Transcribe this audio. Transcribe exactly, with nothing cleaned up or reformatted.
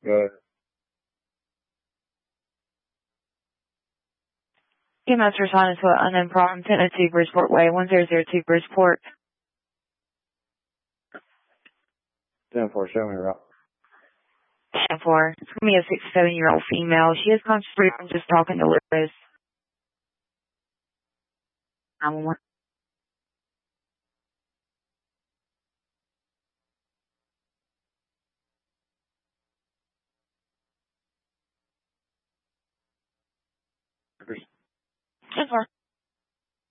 Good. E M S responding to an unknown problem, ten oh two Bridgeport Way, one zero zero two Bridgeport. ten four, show me route. ten four. It's going to be a sixty-seven-year-old female. She is conscious from just talking to Liz. nine one one. ten four.